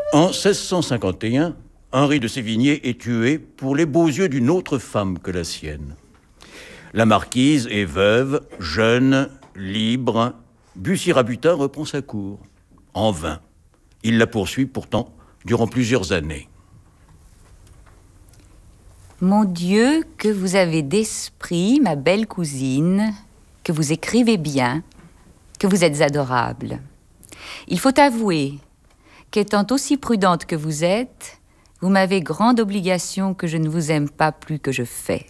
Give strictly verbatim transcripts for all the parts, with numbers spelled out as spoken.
En seize cent cinquante et un, Henri de Sévigné est tué pour les beaux yeux d'une autre femme que la sienne. La marquise est veuve, jeune, libre. Bussy-Rabutin reprend sa cour. En vain. Il la poursuit pourtant durant plusieurs années. Mon Dieu, que vous avez d'esprit, ma belle cousine, que vous écrivez bien, que vous êtes adorable. Il faut avouer qu'étant aussi prudente que vous êtes, vous m'avez grande obligation que je ne vous aime pas plus que je fais.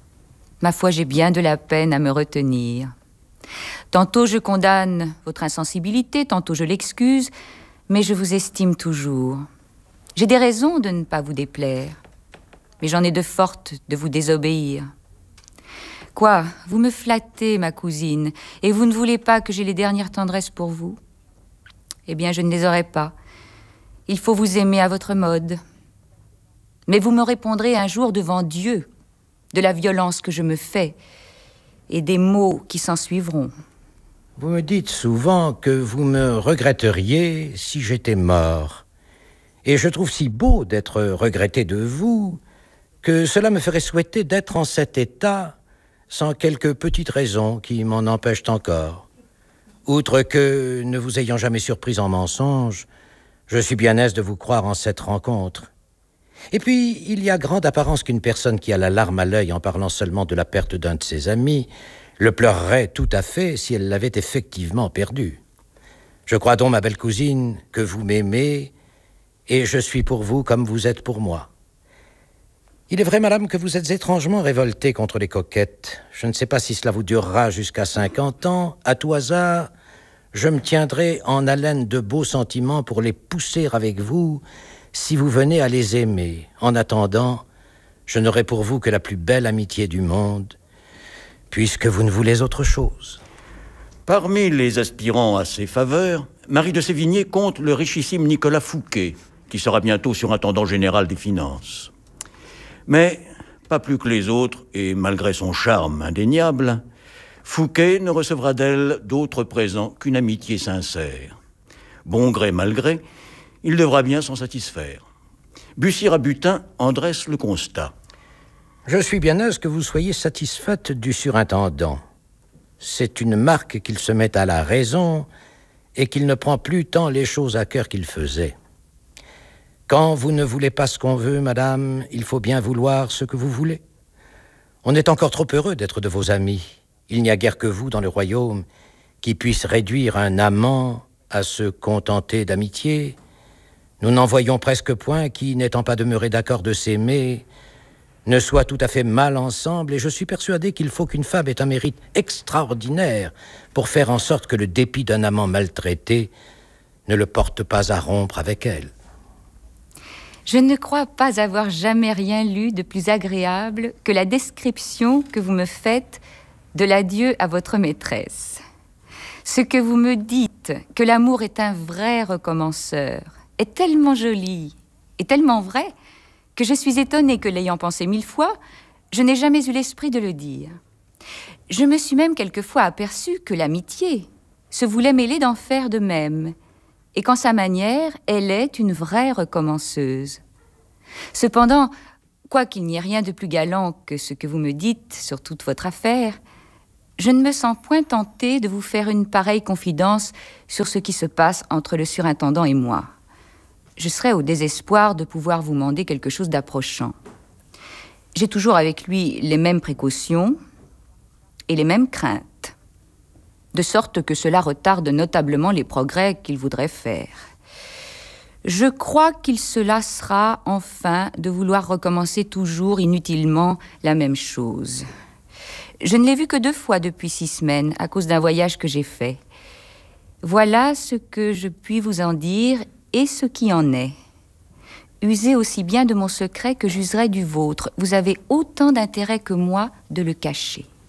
Ma foi, j'ai bien de la peine à me retenir. Tantôt je condamne votre insensibilité, tantôt je l'excuse, mais je vous estime toujours. J'ai des raisons de ne pas vous déplaire, mais j'en ai de fortes de vous désobéir. Quoi, vous me flattez, ma cousine, et vous ne voulez pas que j'aie les dernières tendresses pour vous? Eh bien, je ne les aurai pas. Il faut vous aimer à votre mode. Mais vous me répondrez un jour devant Dieu de la violence que je me fais et des maux qui s'en suivront. Vous me dites souvent que vous me regretteriez si j'étais mort. Et je trouve si beau d'être regretté de vous que cela me ferait souhaiter d'être en cet état sans quelques petites raisons qui m'en empêchent encore. Outre que, ne vous ayant jamais surpris en mensonge, je suis bien aise de vous croire en cette rencontre. Et puis, il y a grande apparence qu'une personne qui a la larme à l'œil en parlant seulement de la perte d'un de ses amis le pleurerait tout à fait si elle l'avait effectivement perdu. Je crois donc, ma belle cousine, que vous m'aimez, et je suis pour vous comme vous êtes pour moi. Il est vrai, madame, que vous êtes étrangement révoltée contre les coquettes. Je ne sais pas si cela vous durera jusqu'à cinquante ans. À tout hasard, je me tiendrai en haleine de beaux sentiments pour les pousser avec vous si vous venez à les aimer. En attendant, je n'aurai pour vous que la plus belle amitié du monde, puisque vous ne voulez autre chose. Parmi les aspirants à ses faveurs, Marie de Sévigné compte le richissime Nicolas Fouquet, qui sera bientôt surintendant général des finances. Mais, pas plus que les autres, et malgré son charme indéniable, Fouquet ne recevra d'elle d'autre présent qu'une amitié sincère. Bon gré mal gré, il devra bien s'en satisfaire. Bussy-Rabutin en dresse le constat. Je suis bien aise que vous soyez satisfaite du surintendant. C'est une marque qu'il se met à la raison et qu'il ne prend plus tant les choses à cœur qu'il faisait. Quand vous ne voulez pas ce qu'on veut, madame, il faut bien vouloir ce que vous voulez. On est encore trop heureux d'être de vos amis. Il n'y a guère que vous dans le royaume qui puisse réduire un amant à se contenter d'amitié. Nous n'en voyons presque point qui, n'étant pas demeurés d'accord de s'aimer, ne soient tout à fait mal ensemble, et je suis persuadé qu'il faut qu'une femme ait un mérite extraordinaire pour faire en sorte que le dépit d'un amant maltraité ne le porte pas à rompre avec elle. Je ne crois pas avoir jamais rien lu de plus agréable que la description que vous me faites de l'adieu à votre maîtresse. Ce que vous me dites, que l'amour est un vrai recommenceur, est tellement joli et tellement vrai que je suis étonnée que, l'ayant pensé mille fois, je n'ai jamais eu l'esprit de le dire. Je me suis même quelquefois aperçue que l'amitié se voulait mêler d'en faire de même, et qu'en sa manière, elle est une vraie recommenceuse. Cependant, quoiqu'il n'y ait rien de plus galant que ce que vous me dites sur toute votre affaire, je ne me sens point tentée de vous faire une pareille confidence sur ce qui se passe entre le surintendant et moi. Je serais au désespoir de pouvoir vous demander quelque chose d'approchant. J'ai toujours avec lui les mêmes précautions et les mêmes craintes, de sorte que cela retarde notablement les progrès qu'il voudrait faire. Je crois qu'il se lassera enfin de vouloir recommencer toujours inutilement la même chose. Je ne l'ai vu que deux fois depuis six semaines à cause d'un voyage que j'ai fait. Voilà ce que je puis vous en dire et ce qui en est. Usez aussi bien de mon secret que j'userai du vôtre. Vous avez autant d'intérêt que moi de le cacher.